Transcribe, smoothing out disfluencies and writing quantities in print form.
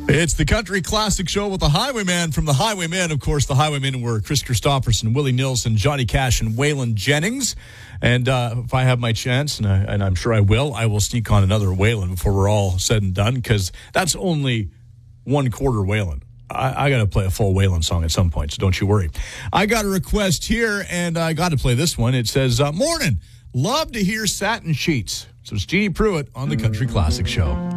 It's the Country Classic Show with the Highwayman from the Highwaymen. Of course, the Highwaymen were Chris Christopherson, Willie Nilsson, Johnny Cash, and Waylon Jennings. And if I have my chance, and I'm sure I will sneak on another Waylon before we're all said and done, because that's only one quarter Waylon. I got to play a full Waylon song at some point, so don't you worry. I got a request here, and I got to play this one. It says, morning, love to hear Satin Sheets. So it's Jeannie Pruitt on the Country Classic Show.